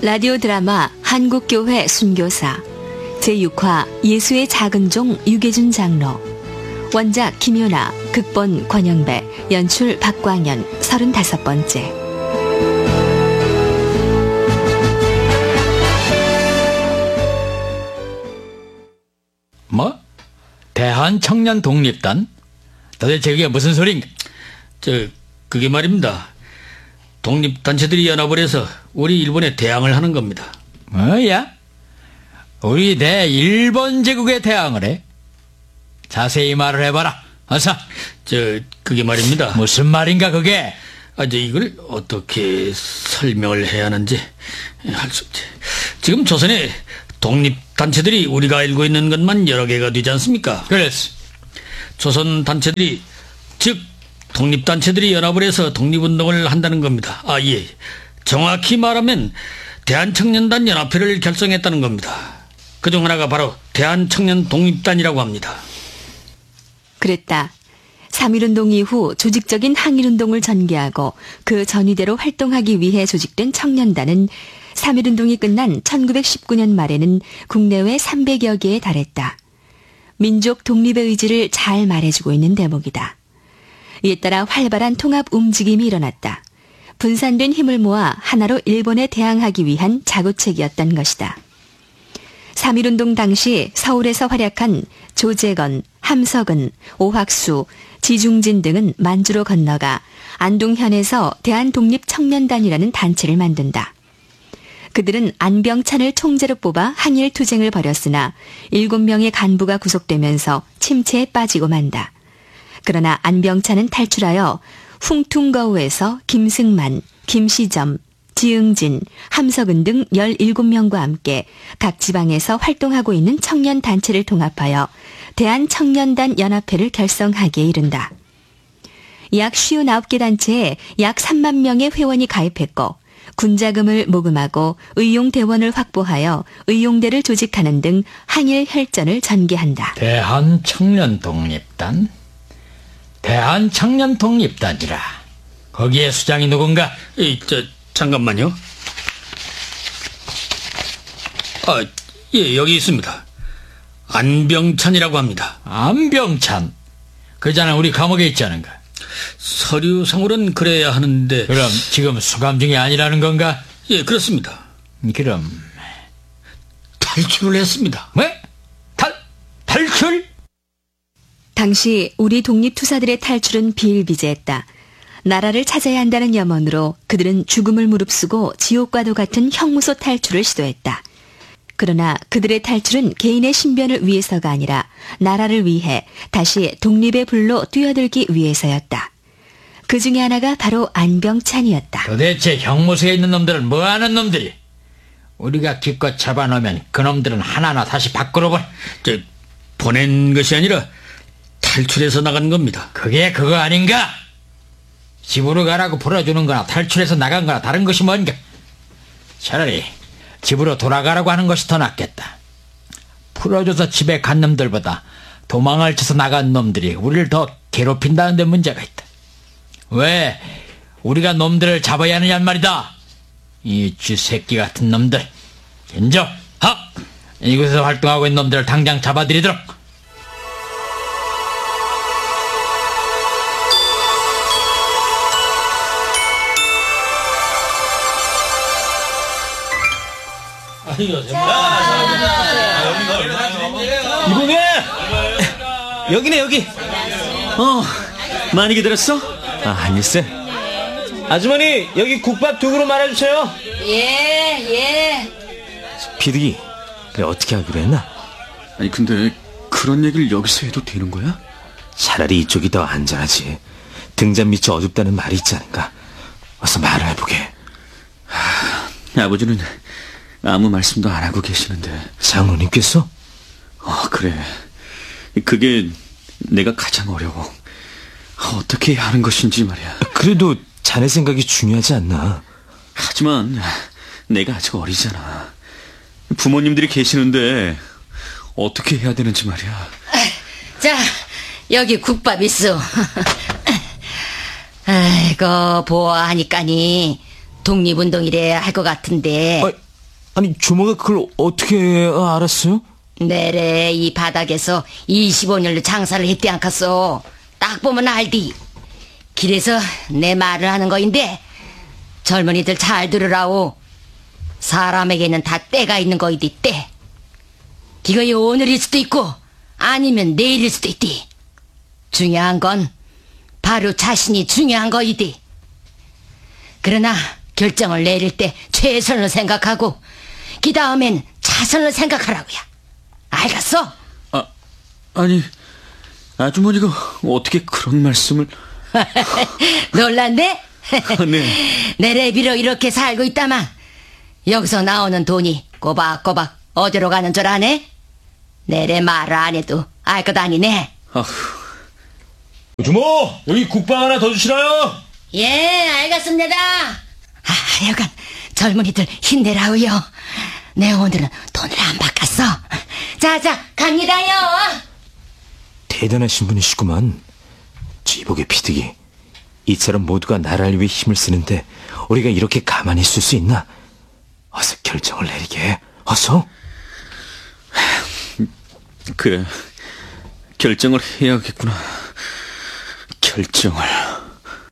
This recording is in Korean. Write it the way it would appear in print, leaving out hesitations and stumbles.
라디오 드라마 한국교회 순교사 제6화 예수의 작은 종 유계준 장로. 원작 김효나, 극본 권영배, 연출 박광현. 35번째. 뭐? 대한청년독립단? 도대체 그게 무슨 소린가? 그게 말입니다. 독립단체들이 연합을 해서 우리 일본에 대항을 하는 겁니다. 뭐야? 우리 일본 제국에 대항을 해? 자세히 말을 해봐라. 어서. 그게 말입니다. 무슨 말인가 그게? 이걸 어떻게 설명을 해야 하는지 할 수 없지. 지금 조선에 독립단체들이 우리가 알고 있는 것만 여러 개가 되지 않습니까? 그랬어. 조선 단체들이, 즉 독립단체들이 연합을 해서 독립운동을 한다는 겁니다. 예. 정확히 말하면 대한청년단 연합회를 결성했다는 겁니다. 그중 하나가 바로 대한청년독립단이라고 합니다. 그랬다. 3.1운동 이후 조직적인 항일운동을 전개하고 그 전위대로 활동하기 위해 조직된 청년단은 3.1운동이 끝난 1919년 말에는 국내외 300여 개에 달했다. 민족 독립의 의지를 잘 말해주고 있는 대목이다. 이에 따라 활발한 통합 움직임이 일어났다. 분산된 힘을 모아 하나로 일본에 대항하기 위한 자구책이었던 것이다. 3.1운동 당시 서울에서 활약한 조재건, 함석은, 오학수, 지중진 등은 만주로 건너가 안동현에서 대한독립청년단이라는 단체를 만든다. 그들은 안병찬을 총재로 뽑아 항일투쟁을 벌였으나 7명의 간부가 구속되면서 침체에 빠지고 만다. 그러나 안병찬은 탈출하여 훙퉁거우에서 김승만, 김시점, 지응진, 함석은 등 17명과 함께 각 지방에서 활동하고 있는 청년단체를 통합하여 대한청년단 연합회를 결성하기에 이른다. 약 59개 단체에 약 3만 명의 회원이 가입했고 군자금을 모금하고 의용대원을 확보하여 의용대를 조직하는 등 항일 혈전을 전개한다. 대한청년독립단? 대한청년독립단이라. 거기에 수장이 누군가? 잠깐만요. 예, 여기 있습니다. 안병찬이라고 합니다. 안병찬? 그 자는 우리 감옥에 있지 않은가? 서류상으로는 그래야 하는데. 그럼 지금 수감 중이 아니라는 건가? 예, 그렇습니다. 그럼 탈출을 했습니다. 뭐? 탈출? 당시 우리 독립투사들의 탈출은 비일비재했다. 나라를 찾아야 한다는 염원으로 그들은 죽음을 무릅쓰고 지옥과도 같은 형무소 탈출을 시도했다. 그러나 그들의 탈출은 개인의 신변을 위해서가 아니라 나라를 위해 다시 독립의 불로 뛰어들기 위해서였다. 그 중에 하나가 바로 안병찬이었다. 도대체 형무소에 있는 놈들은 뭐하는 놈들이? 우리가 기껏 잡아놓으면 그 놈들은 하나하나 다시 밖으로 보낸 것이 아니라 탈출해서 나간 겁니다. 그게 그거 아닌가? 집으로 가라고 불러주는 거나 탈출해서 나간 거나 다른 것이 뭔가? 차라리 집으로 돌아가라고 하는 것이 더 낫겠다. 풀어줘서 집에 간 놈들보다 도망을 쳐서 나간 놈들이 우리를 더 괴롭힌다는 데 문제가 있다. 왜 우리가 놈들을 잡아야 하느냐는 말이다. 이 쥐새끼 같은 놈들. 인정. 이곳에서 활동하고 있는 놈들을 당장 잡아들이도록. 이봉해! 여기네 여기. 많이 기다렸어? 아니세. 아주머니 여기 국밥 2그릇 말아주세요. 예. 비득이 그래 어떻게 하기로 했나? 아니 근데 그런 얘기를 여기서 해도 되는 거야? 차라리 이쪽이 더 안전하지. 등잔 밑이 어둡다는 말이 있지 않은가? 어서 말을 해보게. 아버지는 아무 말씀도 안 하고 계시는데. 장로님께서? 그래. 그게 내가 가장 어려워. 어떻게 해야 하는 것인지 말이야. 그래도 자네 생각이 중요하지 않나? 하지만 내가 아직 어리잖아. 부모님들이 계시는데 어떻게 해야 되는지 말이야. 자, 여기 국밥 있어. 아이고, 보아하니까니 독립운동이래 할 것 같은데. 아니, 주모가 그걸 어떻게 알았어요? 내래 이 바닥에서 25년을 장사를 했대 않겠어. 딱 보면 알디. 길에서 내 말을 하는 거인데 젊은이들 잘 들으라오. 사람에게는 다 때가 있는 거이디 때. 이거 오늘일 수도 있고 아니면 내일일 수도 있디. 중요한 건 바로 자신이 중요한 거이디. 그러나 결정을 내릴 때 최선을 생각하고 그 다음엔 자선을 생각하라고요. 알겠어? 아니, 아주머니가 어떻게 그런 말씀을... 놀랐네? 네. 내래비로 이렇게 살고 있다만 여기서 나오는 돈이 꼬박꼬박 어디로 가는 줄 아네? 내래 말을 안 해도 알 것 아니네. 주모, 여기 국밥 하나 더 주시나요? 예, 알겠습니다. 하여간 젊은이들 힘내라우요. 내 오늘은 돈을 안 바꿨어. 자, 갑니다요. 대단하신 분이시구만. 지복의 피득이. 이처럼 모두가 나라를 위해 힘을 쓰는데 우리가 이렇게 가만히 있을 수 있나? 어서 결정을 내리게 해. 어서. 그래, 결정을 해야겠구나. 결정을...